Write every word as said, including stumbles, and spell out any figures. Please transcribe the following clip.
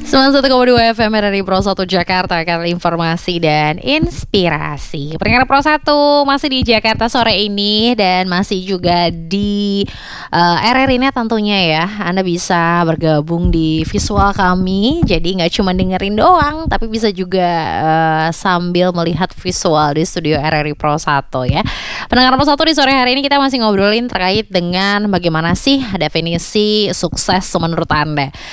sembilan puluh satu koma dua F M dari Pro satu Jakarta, karena informasi dan inspirasi. Pendengar Pro satu masih di Jakarta sore ini dan masih juga di uh, R R ini tentunya ya. Anda bisa bergabung di visual kami, jadi nggak cuma dengerin doang, tapi bisa juga uh, sambil melihat visual di studio R R I Pro satu ya. Pendengar Pro satu, di sore hari ini kita masih ngobrolin terkait dengan bagaimana sih definisi sukses menurut Anda.